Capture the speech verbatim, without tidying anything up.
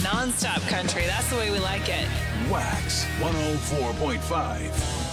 Non-stop country. That's the way we like it. Wax one oh four point five.